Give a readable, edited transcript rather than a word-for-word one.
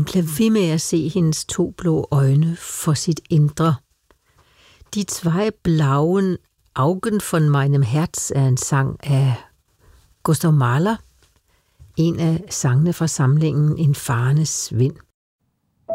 bliver ved med at se hendes 2 blå øjne for sit indre. Die 2 blauen Augen von meinem Herz er en sang af Gustav Mahler, en af sangene fra samlingen En farenes vind.